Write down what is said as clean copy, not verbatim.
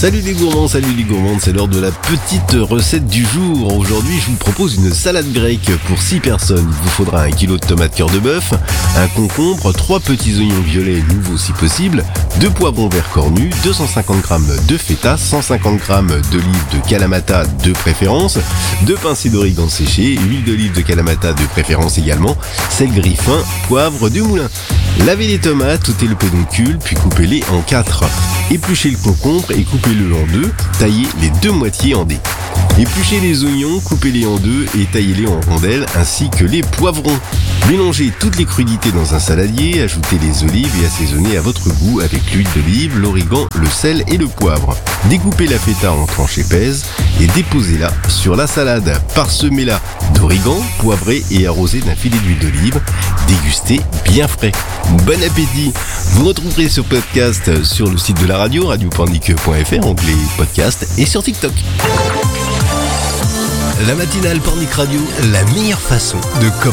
Salut les gourmands, c'est l'heure de la petite recette du jour. Aujourd'hui, je vous propose une salade grecque pour 6 personnes. Il vous faudra 1 kg de tomates cœur de bœuf, un concombre, 3 petits oignons violets nouveaux si possible, 2 poivrons verts cornus, 250 g de feta, 150 g d'olive de Kalamata de préférence, 2 pincées d'origan séché, huile d'olive de Kalamata de préférence également, sel gris fin, poivre de moulin. Lavez les tomates, ôtez le pédoncule, puis coupez-les en 4. Épluchez le concombre et coupez-le en 2, taillez les 2 moitiés en dés. Épluchez les oignons, coupez-les en 2 et taillez-les en rondelles, ainsi que les poivrons. Mélangez toutes les crudités dans un saladier, ajoutez les olives et assaisonnez à votre goût avec l'huile d'olive, l'origan, le sel et le poivre. Découpez la feta en tranches épaisses et déposez-la sur la salade. Parsemez-la d'origan, poivré et arrosez d'un filet d'huile d'olive. Dégustez bien frais. Bon appétit! Vous retrouverez ce podcast sur le site de la radio, radio-pornic.fr, onglet podcast et sur TikTok. La matinale Pornic Radio, la meilleure façon de commencer